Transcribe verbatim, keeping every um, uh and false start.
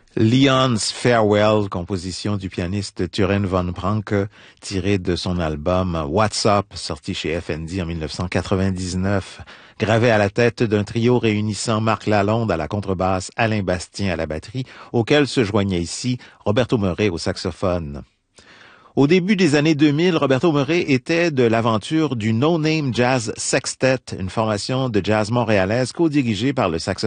Leon's Farewell, composition du pianiste Turin von Branque, tirée de son album What's Up, sorti chez F N D en mille neuf cent quatre-vingt-dix-neuf, gravé à la tête d'un trio réunissant Marc Lalonde à la contrebasse, Alain Bastien à la batterie, auquel se joignait ici Roberto Meuret au saxophone. Au début des années deux mille, Roberto Meuret était de l'aventure du No Name Jazz Sextet, une formation de jazz montréalaise co-dirigée par le saxophone